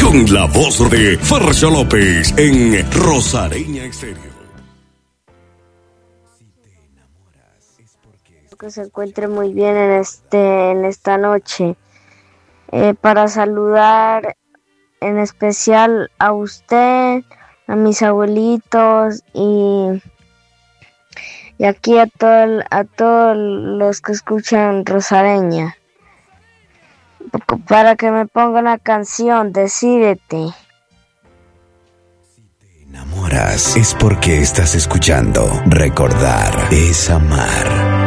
con la voz de Fercho López en Rosareña Exterior. Que se encuentre muy bien en esta noche. Para saludar en especial a usted, a mis abuelitos y aquí a todos los que escuchan Rosareña. Para que me ponga una canción, Decídete. Si te enamoras es porque estás escuchando. Recordar es amar.